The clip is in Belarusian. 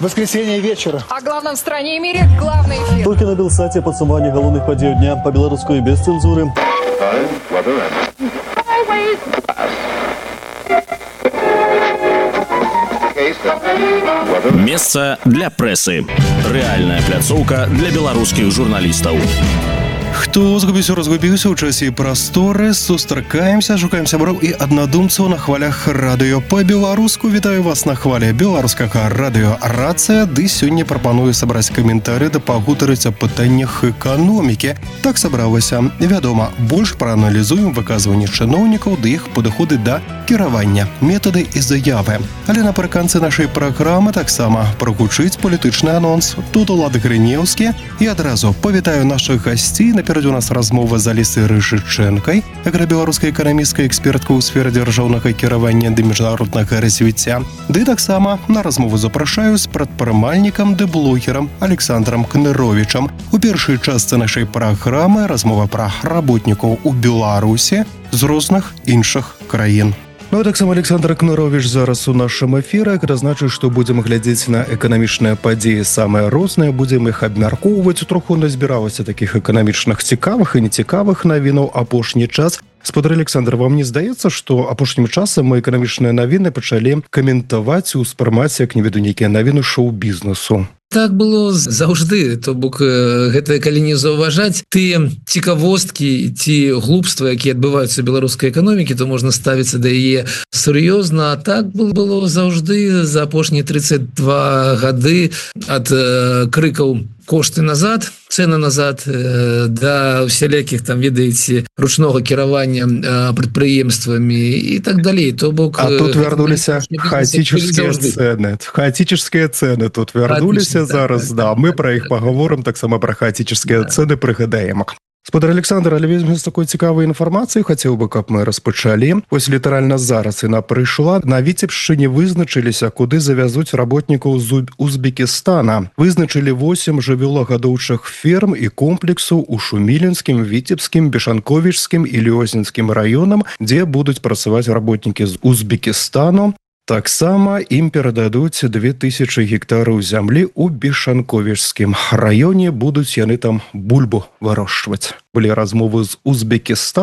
Воскресенье вечера. О главном в стране и мире главный эфир. Толькі на Белсаце падсумаванне галоўных падзей дня па-беларуску і без цэнзуры. Месца для прэсы. Рэальная пляцоўка для беларускіх журналістаў. Хто разгубіўся ў часе і прасторы, сустракаемся, шукаем сяброў і аднадумцаў на хвалях радыё па-беларуску. Вітаю вас на хвале беларускага радыё «Рацыя», ды сёння прапаную сабраць каментары да пагутарыць аб пытаннях эканомікі. Так сабралася. Вядома, больш прааналізуем выказванні чыноўнікаў ды іх падыходы да кіравання, метады і заявы. Але напрыканцы нашай праграмы таксама прагучыць палітычны анонс. Тут Улад Грынеўскі і адразу павітаю нашых гасцей. Наперад у нас размова з Алісай Рыжычэнкай, аграбеларускай эканамісцкай эксперткай у сферы дзяржаўнага кіравання ды міжнароднага развіцця. Ды таксама на размову запрашаю з прадпрымальнікам ды блогерам Александрам Кныровічам. У першай частцы нашай праграмы размова пра работнікаў у Беларусі з розных іншых краін. Ну а таксама Александр Кныровіч зараз у нашым эфіры, гэта значыць, што будзем глядзець на эканамічныя падзеі самыя розныя, будзем іх абмяркоўваць. Троху назбіралася такіх эканамічных цікавых і нецікавых навінаў апошні час. Спадар Александр, вам не здаецца, што апошнім часам мы эканамічныя навіны пачалі каментаваць і ўспрымаць як не веду нейкія навіны шоу-бізнесу? Так было заўжды, то бок гэта калі не заўважаць тыя цікавосткі ці глупства, якія адбываюцца ў беларускай эканомікі, то можна ставіцца да яе сур'ёзна. Так было заўжды за апошнія 32 гады ад крыкаў кошты назад, цены назад, да усялякіх там, ведаеце, ручнога кіравання прадпрыемствамі і так далей. То бок, а тут вярнуліся хаотические цены тут вярнуліся зараз, да, мы пра іх паговорым, таксама пра хаотические цены прыгадаем. Спадар Александр, але вельмі з такой цікавай інфармацыяй хацеў бы, каб мы распачалі. Вось літаральна зараз яна прыйшла. На Віцебшчыне вызначыліся, куды завязуць работнікаў з Узбекістана. Вызначылі 8 жывёлагадоўчых ферм і комплексаў у Шумілінскім, Віцебскім, Бешанковічскім і Лёзнінскім раёнам, дзе будуць працаваць работнікі з Узбекістану. Таксама ім перададуць 2000 гектараў зямлі ў Бешанковічскім раёне, будуць яны там бульбу вырошчваць. Былі размовы з Узбекістаном.